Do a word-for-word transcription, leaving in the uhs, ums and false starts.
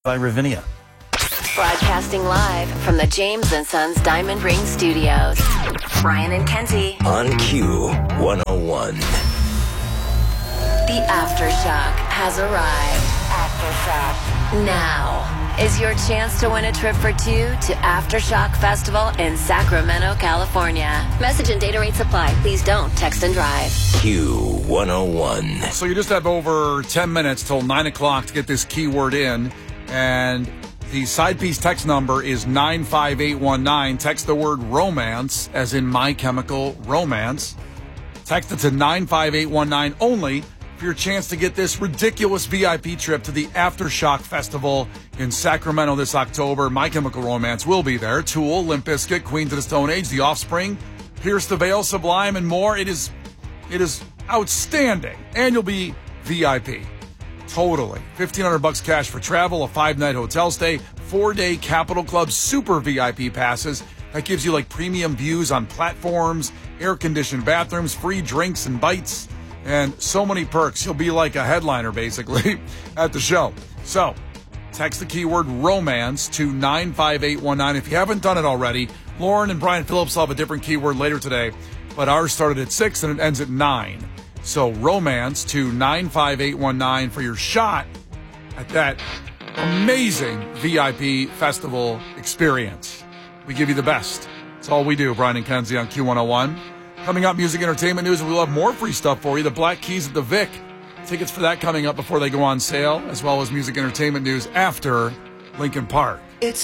by Ravinia. Broadcasting live from the James and Sons Diamond Ring Studios. Brian and Kenzie. On Q one oh one. The Aftershock has arrived. Aftershock. Now is your chance to win a trip for two to Aftershock Festival in Sacramento, California. Message and data rates apply. Please don't text and drive. Q one oh one. So you just have over ten minutes till nine o'clock to get this keyword in. And the side piece text number is nine five eight one nine. Text the word romance, as in My Chemical Romance. Text it to nine five eight one nine only for your chance to get this ridiculous V I P trip to the Aftershock Festival in Sacramento this October. My Chemical Romance will be there. Tool, Limp Bizkit, Queens of the Stone Age, The Offspring, Pierce the Veil, Sublime, and more. It is, it is outstanding. And you'll be V I P. Totally. fifteen hundred bucks cash for travel, a five-night hotel stay, four-day Capitol Club Super V I P passes. That gives you like premium views on platforms, air-conditioned bathrooms, free drinks and bites, and so many perks. You'll be like a headliner, basically, at the show. So, text the keyword romance to nine five eight one nine. If you haven't done it already, Lauren and Brian Phillips will have a different keyword later today, but ours started at six and it ends at nine. So romance to nine five eight one nine for your shot at that amazing V I P festival experience. We give you the best. It's all we do, Brian and Kenzie on Q one oh one. Coming up, music entertainment news, and we'll have more free stuff for you. The Black Keys at the Vic. Tickets for that coming up before they go on sale, as well as music entertainment news after Linkin Park. It's